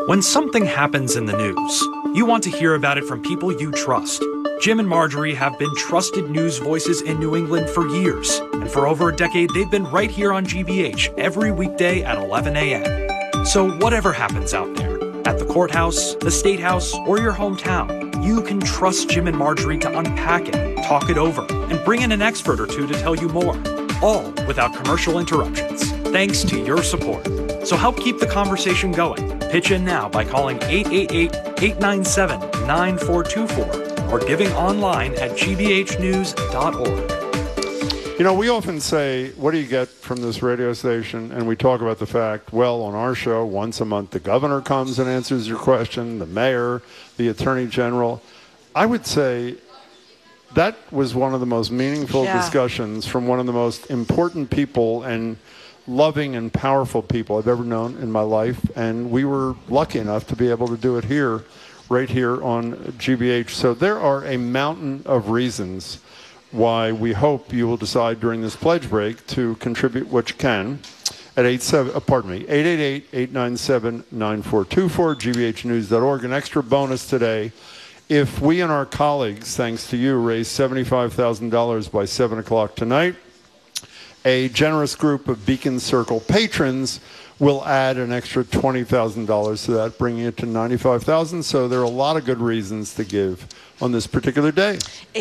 When something happens in the news, you want to hear about it from people you trust. Jim and Marjorie have been trusted news voices in New England for years, and for over a decade, they've been right here on GBH every weekday at 11 a.m. So whatever happens out there, at the courthouse, the state house, or your hometown, you can trust Jim and Marjorie to unpack it, talk it over, and bring in an expert or two to tell you more, all without commercial interruptions, thanks to your support. So help keep the conversation going. Pitch in now by calling 888-897-9424 or giving online at gbhnews.org. You know, we often say, what do you get from this radio station? And we talk about the fact, well, on our show, once a month, the governor comes and answers your question, the mayor, the attorney general. I would say that was one of the most meaningful discussions from one of the most important people and loving and powerful people I've ever known in my life. And we were lucky enough to be able to do it here, right here on GBH. So there are a mountain of reasons why we hope you will decide during this pledge break to contribute what you can at 888-897-9424, gbhnews.org. An extra bonus today. If we and our colleagues, thanks to you, raise $75,000 by 7 o'clock tonight, a generous group of Beacon Circle patrons will add an extra $20,000 to that, bringing it to $95,000. So there are a lot of good reasons to give on this particular day.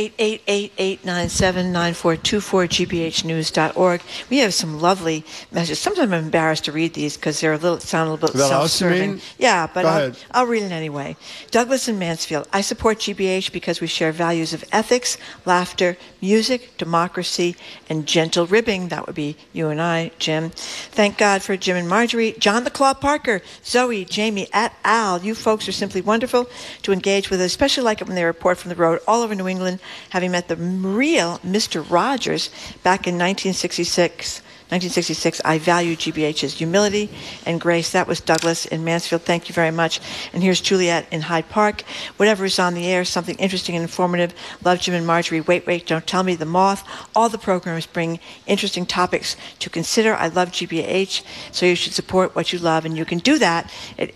888-897-9424, gbhnews.org. We have some lovely messages. Sometimes I'm embarrassed to read these because they're sound a little bit self-serving. Yeah, but I'll read it anyway. Douglas in Mansfield. I support GBH because we share values of ethics, laughter, music, democracy, and gentle ribbing. That would be you and I, Jim. Thank God for Jim and Marjorie. John the Claw Parker, Zoe, Jamie, et al. You folks are simply wonderful to engage with, especially like it when they report from the road all over New England, having met the real Mr. Rogers back in 1966. I value GBH's humility and grace. That was Douglas in Mansfield. Thank you very much. And here's Juliet in Hyde Park. Whatever is on the air, something interesting and informative. Love Jim and Marjorie. Wait, don't tell me. The Moth. All the programs bring interesting topics to consider. I love GBH, so you should support what you love, and you can do that at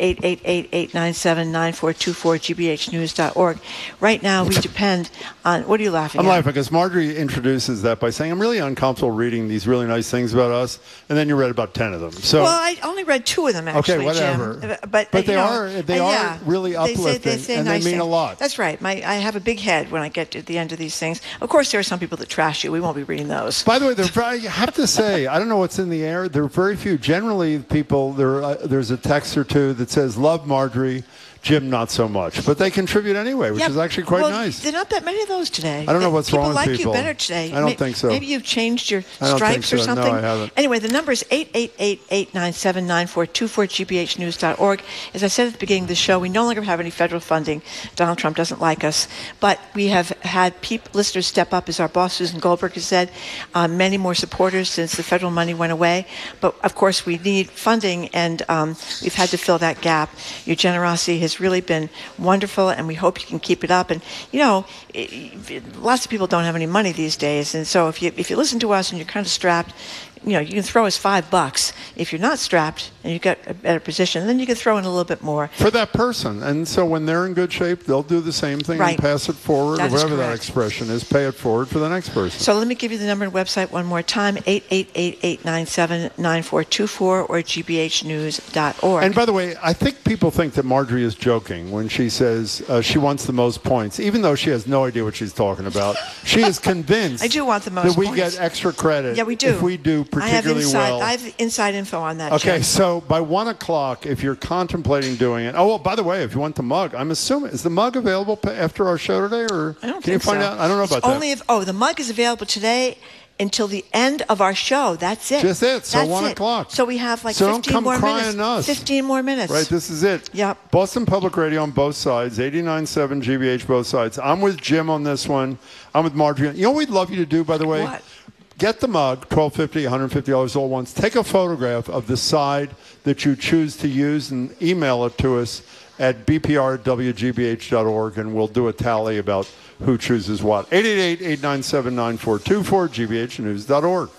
888-897-9424, gbhnews.org. Right now, we depend on... What are you laughing at? I'm laughing because Marjorie introduces that by saying, I'm really uncomfortable reading these really nice things about us, and then you read about 10 of them. So, well, I only read 2 of them, actually, okay, whatever. Jim. But they are really uplifting, and they mean a lot. That's right. I have a big head when I get to the end of these things. Of course, there are some people that trash you. We won't be reading those. By the way, I have to say, I don't know what's in the air. There are very few. Generally, people, there's a text or two that says, love Marjorie, Jim, not so much. But they contribute anyway, which is actually quite nice. There are not that many of those today. I don't know what's wrong with people. People like you better today. I don't think so. Maybe you've changed your stripes or something. No, I haven't. Anyway, the number is 888-897-9424, gbhnews.org. As I said at the beginning of the show, we no longer have any federal funding. Donald Trump doesn't like us. But we have had listeners step up, as our boss, Susan Goldberg, has said, many more supporters since the federal money went away. But, of course, we need funding, and we've had to fill that gap. Your generosity has really been wonderful, and we hope you can keep it up. And, you know, lots of people don't have any money these days, and so if you listen to us and you're kind of strapped, you know, you can throw us $5. If you're not strapped and you get a better position, then you can throw in a little bit more. For that person. And so when they're in good shape, they'll do the same thing and pass it forward, or whatever that expression is, pay it forward for the next person. So let me give you the number and website one more time, 888-897-9424 or gbhnews.org. And by the way, I think people think that Marjorie is joking when she says she wants the most points, even though she has no idea what she's talking about. She is convinced I do want the most that we points. get extra credit. Yeah, we do. If we do particularly well. I have inside info on that. Okay, Jim. so by 1 o'clock, if you're contemplating doing it. Oh, well, by the way, if you want the mug, I'm assuming, is the mug available after our show today? Or I don't can you find out? I don't know about that. The mug is available today until the end of our show. That's it. Just it. So That's 1 o'clock. So we have like so 15 more minutes. Us. 15 more minutes. Right, this is it. Yep. Boston Public Radio on both sides, 89.7 GBH both sides. I'm with Jim on this one. I'm with Marjorie. You know what we'd love you to do, by the way? What? Get the mug, $12.50, $150 all at once. Take a photograph of the side that you choose to use and email it to us at bpr@wgbh.org, and we'll do a tally about who chooses what. 888-897-9424, gbhnews.org.